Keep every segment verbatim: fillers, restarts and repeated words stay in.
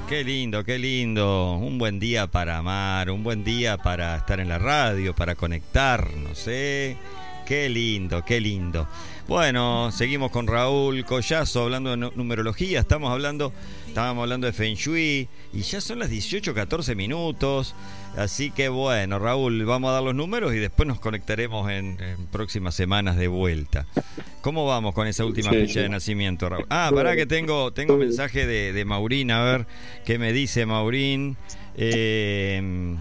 qué lindo, qué lindo. Un buen día para amar, un buen día para estar en la radio, para conectarnos, ¿eh? Qué lindo, qué lindo. Bueno, seguimos con Raúl Collazo hablando de numerología. Estamos hablando, estábamos hablando de Feng Shui y ya son las dieciocho catorce minutos. Así que bueno, Raúl, vamos a dar los números y después nos conectaremos en, en próximas semanas de vuelta. ¿Cómo vamos con esa última sí, fecha sí. de nacimiento, Raúl? Ah, pará que tengo, tengo mensaje de, de Maurín, a ver qué me dice Maurín. Eh...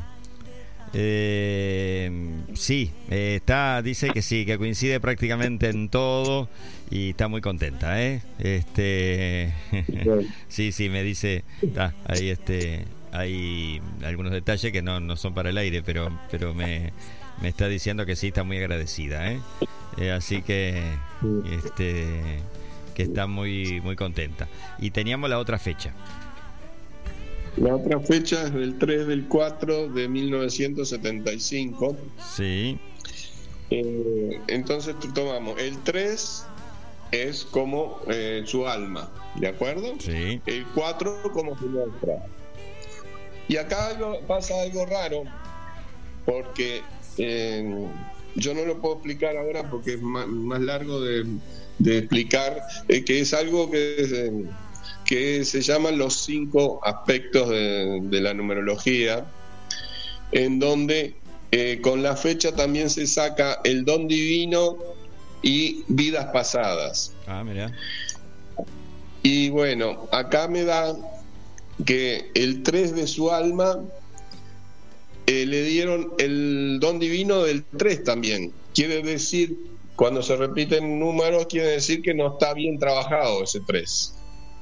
Eh, sí, eh, está, dice que sí, que coincide prácticamente en todo y está muy contenta, ¿eh? Este, sí, sí, me dice, está, ahí este, hay algunos detalles que no, no son para el aire, pero, pero me, me está diciendo que sí, está muy agradecida, ¿eh? Eh, así que, este, que está muy, muy contenta. Y teníamos la otra fecha. La otra fecha es del tres del cuatro de mil novecientos setenta y cinco. Sí. Eh, entonces tomamos el tres es como eh, su alma, ¿de acuerdo? Sí. El cuatro como su muestra. Y acá algo, pasa algo raro, porque eh, yo no lo puedo explicar ahora porque es más, más largo de, de explicar, eh, que es algo que... Eh, que se llaman los cinco aspectos de, de la numerología, en donde eh, con la fecha también se saca el don divino y vidas pasadas. Ah, mira. Y bueno, acá me da que el tres de su alma eh, le dieron el don divino del tres también. Quiere decir, cuando se repiten números, quiere decir que no está bien trabajado ese tres.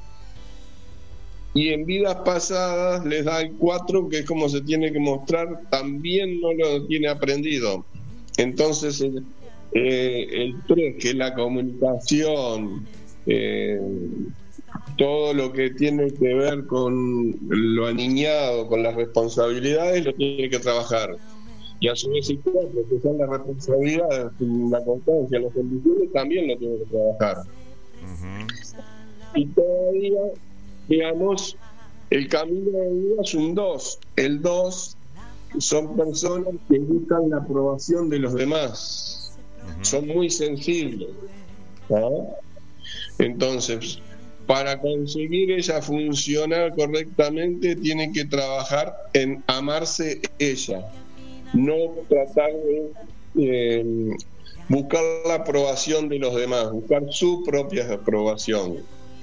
Y en vidas pasadas les da el cuatro, que es como se tiene que mostrar, también no lo tiene aprendido. Entonces el, eh, el tres, que es la comunicación, eh, todo lo que tiene que ver con lo aniñado, con las responsabilidades, lo tiene que trabajar. Y a su vez el cuatro, que son las responsabilidades, la constancia, las condiciones, también lo tiene que trabajar. Uh-huh. Y todavía... digamos, el camino de vida es un dos. El dos son personas que buscan la aprobación de los demás. Uh-huh. Son muy sensibles, ¿no? Entonces, para conseguir ella funcionar correctamente, tiene que trabajar en amarse ella, no tratar de eh, buscar la aprobación de los demás, buscar su propia aprobación.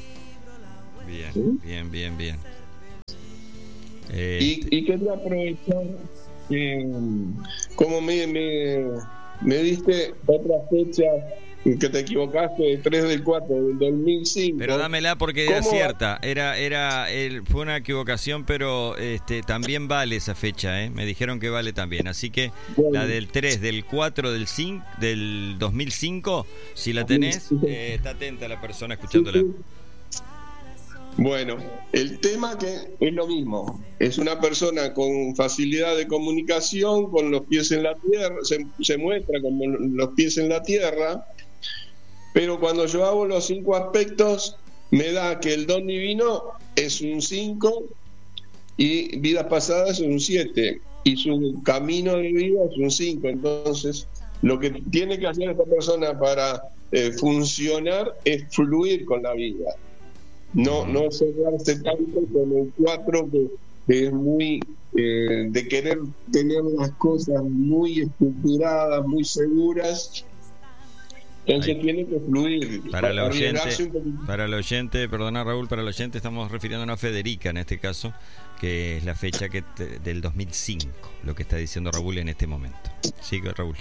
Bien, ¿sí? bien, bien, bien. Eh, y, y quería aprovechar, eh, como me, me, me diste otra fecha que te equivocaste, del tres del cuatro del dos mil cinco. Pero dámela porque era cierta, era, era, el, fue una equivocación, pero este, también vale esa fecha, ¿eh? Me dijeron que vale también, así que bueno, la del tres, del cuatro, del cinco, del dos mil cinco, si la tenés, eh, está atenta la persona escuchándola. Sí, sí. Bueno, el tema que es lo mismo, es una persona con facilidad de comunicación, con los pies en la tierra, se, se muestra con los pies en la tierra, pero cuando yo hago los cinco aspectos, me da que el don divino es un cinco y vidas pasadas es un siete, y su camino de vida es un cinco. Entonces, lo que tiene que hacer esta persona para eh, funcionar es fluir con la vida. No, no cerrarse tanto con el cuatro, que, que es muy eh, de querer tener las cosas muy estructuradas, muy seguras. Entonces Ahí. tiene que fluir. Para el oyente, para el oyente, perdona Raúl, para el oyente estamos refiriéndonos a Federica en este caso, que es la fecha que te, del dos mil cinco, lo que está diciendo Raúl en este momento. Sigue Raúl.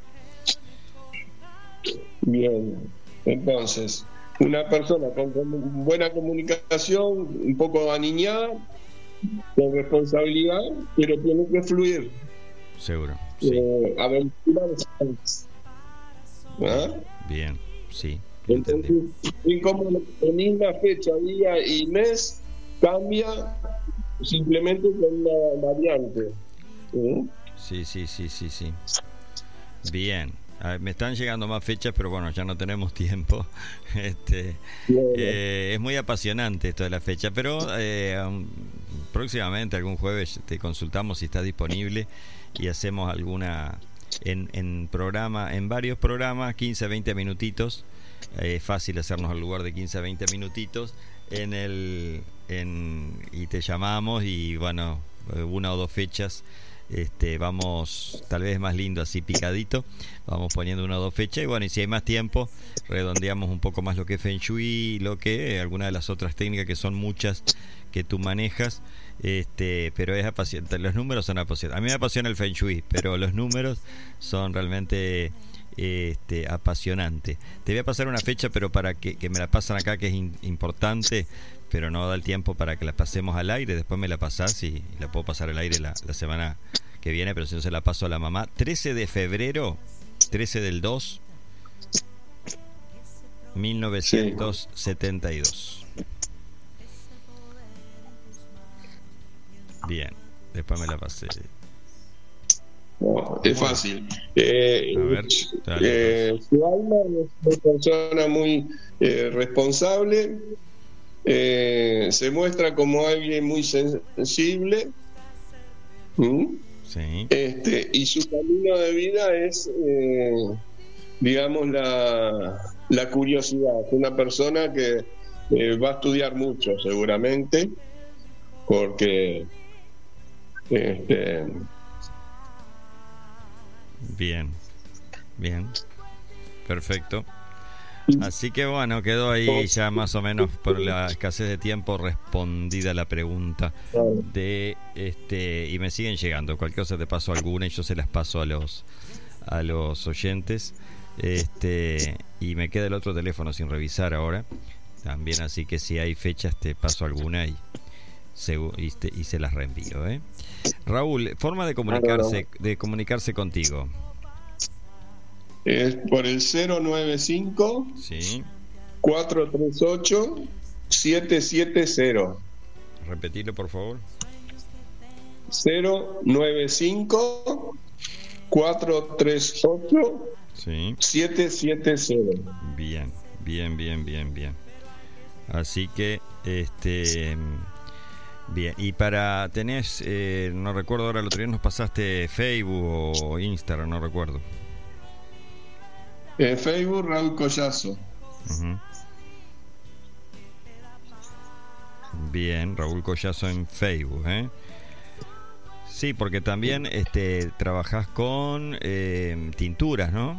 Bien, entonces... una persona con, con buena comunicación, un poco aniñada, con responsabilidad, pero tiene que fluir. Seguro. Sí. Eh, aventurarse. ¿Ah? Bien, sí. Entonces, y como en misma fecha, día y mes cambia simplemente con una variante. ¿Eh? Sí, sí, sí, sí, sí. Bien. Ver, me están llegando más fechas, pero bueno, ya no tenemos tiempo. Este, eh, es muy apasionante esto de la fecha, pero eh, próximamente, algún jueves, te consultamos si estás disponible y hacemos alguna en, en programa, en varios programas, quince, veinte minutitos. Es fácil hacernos al lugar de quince a veinte minutitos en el en, y te llamamos y bueno, una o dos fechas este vamos, tal vez más lindo así picadito, vamos poniendo una o dos fechas y bueno, y si hay más tiempo redondeamos un poco más lo que es Feng Shui, lo que algunas de las otras técnicas que son muchas que tú manejas, este pero es apasionante, los números son apasionantes. A mí me apasiona el Feng Shui, pero los números son realmente Este, apasionante. Te voy a pasar una fecha, pero para que, que me la pasan acá, que es in, importante, pero no da el tiempo para que la pasemos al aire. Después me la pasás y, y la puedo pasar al aire la, la semana que viene, pero si no se la paso a la mamá. trece de febrero, trece del dos, mil novecientos setenta y dos. Bien, después me la pasé. No, es fácil. Eh, A ver, eh, su alma es una persona muy eh, responsable, eh, se muestra como alguien muy sensible, ¿Mm? sí. este, y su camino de vida es, eh, digamos, la, la curiosidad. Es una persona que eh, va a estudiar mucho, seguramente, porque este, Bien, bien, perfecto. Así que bueno, quedó ahí ya más o menos por la escasez de tiempo respondida la pregunta de este y me siguen llegando. Cualquier cosa te paso alguna y yo se las paso a los a los oyentes. Este y me queda el otro teléfono sin revisar ahora también, así que si hay fechas te paso alguna y se, y, te, y se las reenvío, ¿eh? Raúl, forma de comunicarse de comunicarse contigo. Es por el cero nueve cinco, sí, cuatro tres ocho, siete siete cero. Repetilo, por favor. cero nueve cinco, cuatro tres ocho, sí, siete siete cero. Bien, bien, bien, bien, bien. Así que este bien, y para tenés, eh, no recuerdo ahora, el otro día nos pasaste Facebook o Instagram, no recuerdo. Eh, Facebook, Raúl Collazo. Uh-huh. Bien, Raúl Collazo en Facebook, ¿eh? Sí, porque también este trabajás con eh, tinturas, ¿no?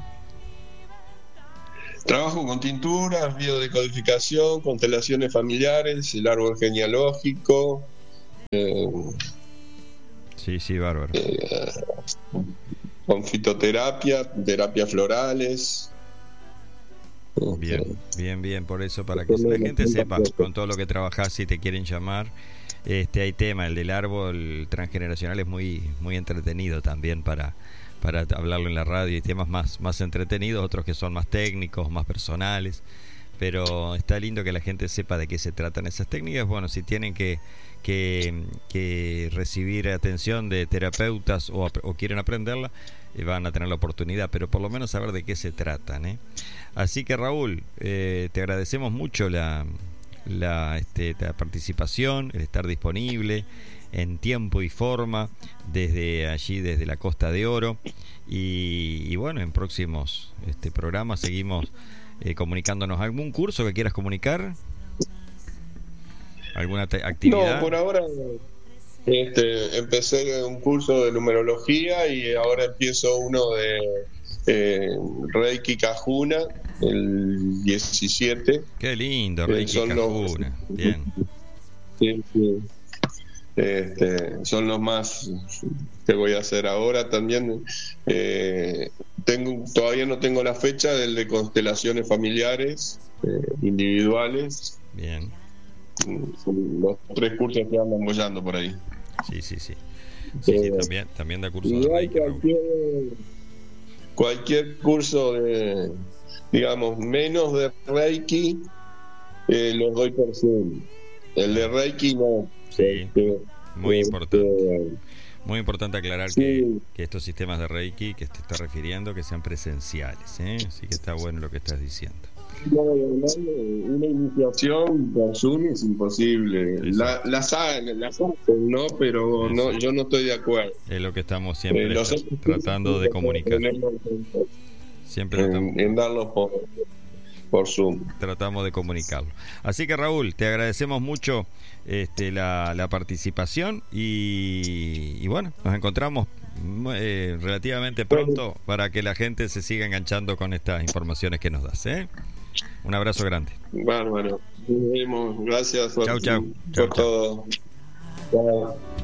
Trabajo con tinturas, biodecodificación, constelaciones familiares, el árbol genealógico. Eh, sí, sí, bárbaro. Eh, con fitoterapia, terapias florales. Bien, bien, bien, por eso, para que la gente sepa con todo lo que trabajás, si te quieren llamar. Este, hay tema, el del árbol transgeneracional es muy muy entretenido también para para hablarlo en la radio, y temas más más entretenidos, otros que son más técnicos, más personales, pero está lindo que la gente sepa de qué se tratan esas técnicas. Bueno, si tienen que que, que recibir atención de terapeutas o, o quieren aprenderla, eh, van a tener la oportunidad, pero por lo menos saber de qué se tratan, ¿eh? Así que Raúl, eh, te agradecemos mucho la La, este, la participación, el estar disponible en tiempo y forma desde allí, desde la Costa de Oro, y, y bueno, en próximos este, programas seguimos eh, comunicándonos. ¿Algún curso que quieras comunicar? ¿Alguna te- actividad? No, por ahora este, empecé un curso de numerología y ahora empiezo uno de eh, Reiki Kahuna el diecisiete. Qué lindo, Reiki son Kahuna. Los, bien. Sí, sí. Este, son los más que voy a hacer ahora también. Eh, tengo todavía no tengo la fecha del de constelaciones familiares eh, individuales. Bien. Son los tres cursos que andan bollando por ahí. Sí, sí, sí. Sí, eh, sí, también, también da curso de igual Reiki, Raúl. cualquier, cualquier curso de, digamos, menos de Reiki, eh, los doy por Zoom. El de Reiki no. Sí, Este, muy este, importante. Muy importante aclarar Sí. que, que estos sistemas de Reiki que te está refiriendo que sean presenciales, ¿eh? Así que está bueno lo que estás diciendo. No, una iniciación por Zoom es imposible. La, las hacen, las hacen, ¿no? Pero no, yo no estoy de acuerdo. Es lo que estamos siempre Eh, los tra- otros tratando de comunicar. Siempre En, tratamos, en darlos por, por Zoom. tratamos de comunicarlo. Así que Raúl, te agradecemos mucho este, la, la participación y, y bueno, nos encontramos eh, relativamente pronto para que la gente se siga enganchando con estas informaciones que nos das, ¿eh? Un abrazo grande. Bárbaro. Nos vemos. Gracias por, Chau, chau. por Chau, chau. todo. Chao.